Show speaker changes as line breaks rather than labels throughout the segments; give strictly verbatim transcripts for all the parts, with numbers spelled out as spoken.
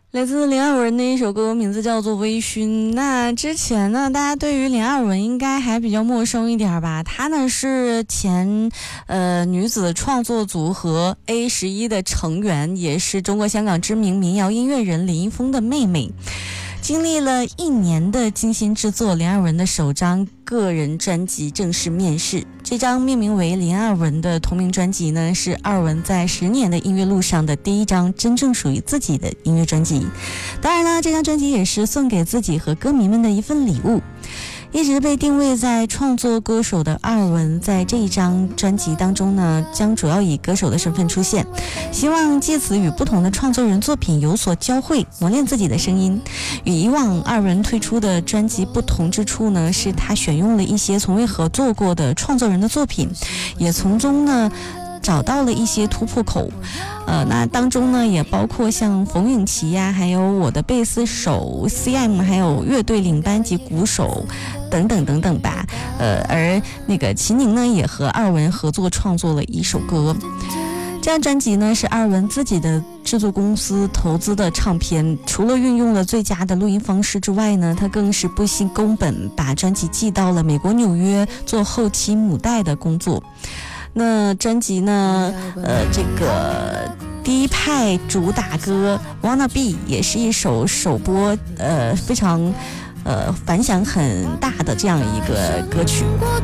来自林二文的一首歌，名字叫做《微醺》。那之前呢，大家对于林二文应该还比较陌生一点吧？她呢是前呃女子创作组合 A 十一的成员，也是中国香港知名民谣音乐人林一峰的妹妹。经历了一年的精心制作，林二文的首张个人专辑正式面世。这张命名为林二文的同名专辑呢，是二文在十年的音乐路上的第一张真正属于自己的音乐专辑。当然了，这张专辑也是送给自己和歌迷们的一份礼物。一直被定位在创作歌手的二文，在这一张专辑当中呢，将主要以歌手的身份出现，希望借此与不同的创作人作品有所交汇，磨练自己的声音。与以往二文推出的专辑不同之处呢，是他选用了一些从未合作过的创作人的作品，也从中呢找到了一些突破口。呃，那当中呢也包括像冯允琪呀，还有我的贝斯手 C M， 还有乐队领班及鼓手等等等等吧。呃，而那个秦宁呢也和二文合作创作了一首歌。这张专辑呢是二文自己的制作公司投资的唱片，除了运用了最佳的录音方式之外呢，他更是不惜工本，把专辑寄到了美国纽约做后期母带的工作。那专辑呢呃，这个第一派主打歌 Wanna Be 也是一首首播呃非常呃反响很大的这样一个歌曲。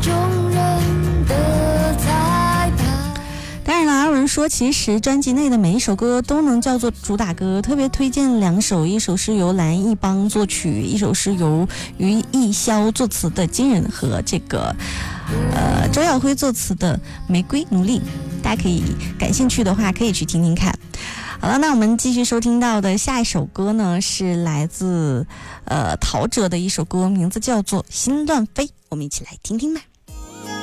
当然了，二文说其实专辑内的每一首歌都能叫做主打歌，特别推荐两首，一首是由蓝奕邦作曲，一首是由于艺潇作词的《惊人》和这个呃周耀辉作词的《玫瑰奴隶》，大家可以感兴趣的话可以去听听看。好了，那我们继续收听到的下一首歌呢，是来自呃陶喆的一首歌，名字叫做《心乱飞》，我们一起来听听吧。